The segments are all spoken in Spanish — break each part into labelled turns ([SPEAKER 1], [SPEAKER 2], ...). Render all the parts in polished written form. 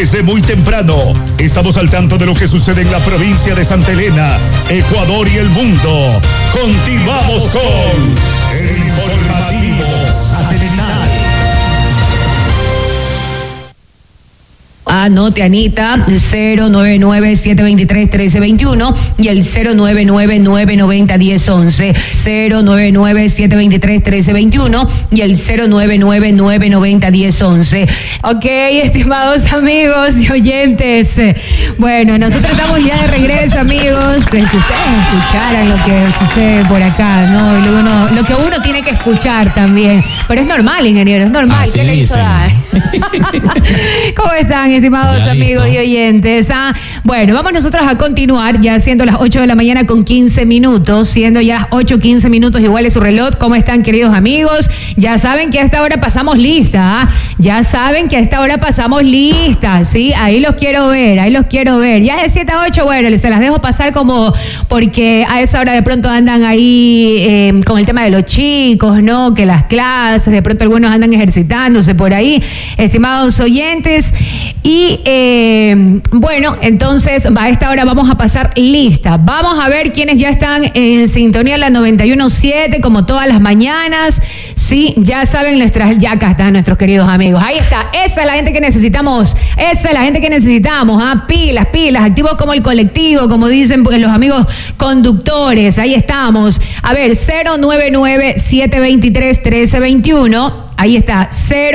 [SPEAKER 1] Desde muy temprano, estamos al tanto de lo que sucede en la provincia de Santa Elena, Ecuador y el mundo. Continuamos con el informativo satelital.
[SPEAKER 2] Anote, Anita, 099-723-1321 y el 099-990-1011. 099-723-1321 y el 099-990-1011. Ok, estimados amigos y oyentes. Bueno, nosotros estamos ya de regreso, amigos. Si ustedes escucharan lo que sucede por acá, ¿no? Lo que uno tiene que escuchar también. Pero es normal, ingeniero, es normal. ¿Qué le hizo dar? ¿Cómo están, estimados amigos y oyentes? Bueno, vamos nosotros a continuar ya siendo las 8 de la mañana con 15 minutos, siendo ya las 8:15 minutos, igual es su reloj. ¿Cómo están, queridos amigos? Ya saben que a esta hora pasamos lista, ya saben que a esta hora pasamos lista, ¿sí? Ahí los quiero ver, Ya de 7 a 8, bueno, se las dejo pasar como porque a esa hora de pronto andan ahí con el tema de los chicos, ¿no? Que las clases, de pronto algunos andan ejercitándose por ahí, estimados oyentes. Y bueno, entonces a esta hora vamos a pasar lista. Vamos a ver quiénes ya están en sintonía, la 91.7, como todas las mañanas. Sí, ya saben, ya acá están nuestros queridos amigos. Ahí está, esa es la gente que necesitamos. Pilas, activos como el colectivo, como dicen los amigos conductores. Ahí estamos. A ver, 099-723-1321. Ahí está,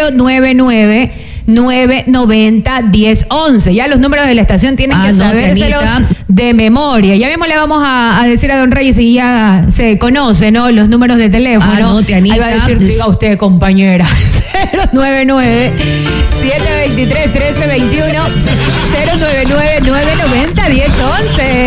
[SPEAKER 2] 099-990-1011. Ya los números de la estación tienen que sabérselos de memoria. Ya mismo le vamos a decir a don Reyes si ya se conoce, ¿no? Los números de teléfono. Ahí va a decir, diga usted, compañera. 099-723-1321. 099-990-1011.